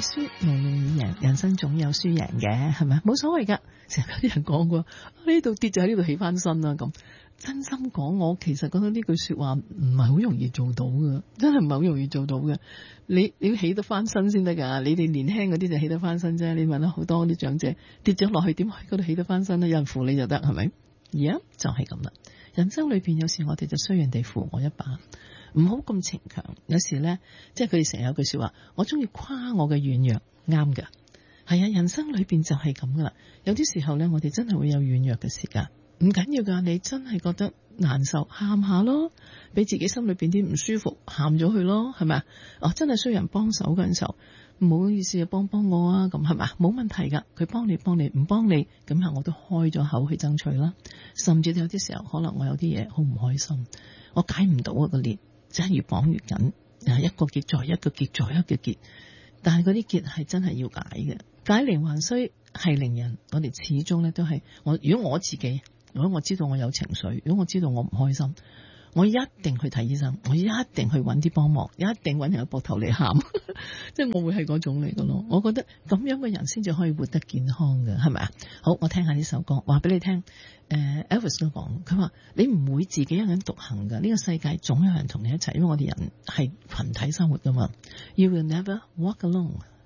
輸無論贏，人生總有輸贏嘅，係咪？冇所謂噶，成日有啲人講過呢度跌就喺呢度起翻身啦咁。真心講，我其實覺得呢句說話唔係好容易做到嘅，真係唔係好容易做到嘅。你要起得翻身先得噶，你哋年輕嗰啲就起得翻身啫。你問到好多啲長者跌咗落去，點喺嗰度起得翻身咧？有人扶你就得，係咪？而家就係咁啦。人生裏邊有時我哋就需要人哋扶我一把，唔好咁逞強。有時咧，即係佢哋成日有句說話，我中意誇我嘅軟弱，啱噶。係啊，人生裏邊就係咁噶啦。有啲時候咧，我哋真係會有軟弱嘅時間。唔緊要噶，你真係覺得難受，喊下咯，俾自己心裏邊啲唔舒服，喊咗佢咯，係咪啊？哦，真係需要人幫手嗰陣時候，唔好意思啊，幫我啊，咁係咪？冇問題噶，佢幫你，唔幫你，咁係我都開咗口去爭取啦。甚至有啲時候，可能我有啲嘢好唔開心，我解唔到個結，真係越綁越緊，一個結再一個結再一個結，但係嗰啲結係真係要解嘅，解鈴還須繫鈴人，我哋始終咧都係如果我自己。如果我知道我有情緒，如果我知道我唔開心，我一定去睇醫生，我一定去揾啲幫忙，一定揾人膊頭嚟喊，即係我會係嗰種嚟嘅咯。我覺得咁樣嘅人先至可以活得健康嘅，係咪啊？好，我聽下呢首歌，話俾你聽。Elvis 都講，佢話你唔會自己一個人獨行㗎，呢個世界總有人同你一齊，因為我哋人係群體生活㗎嘛。You will never walk alone。